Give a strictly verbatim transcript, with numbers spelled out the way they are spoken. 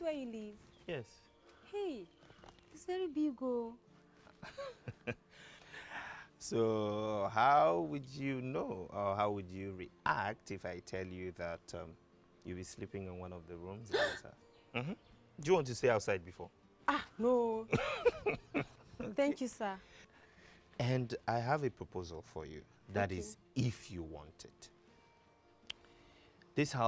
where you live? Yes. Hey, it's very big, oh. So how would you know, or how would you react if I tell you that um, you'll be sleeping in one of the rooms outside? Mm-hmm. Do you want to stay outside before? Ah, no. Thank you, sir. And I have a proposal for you. That Okay. is, if you want it. This house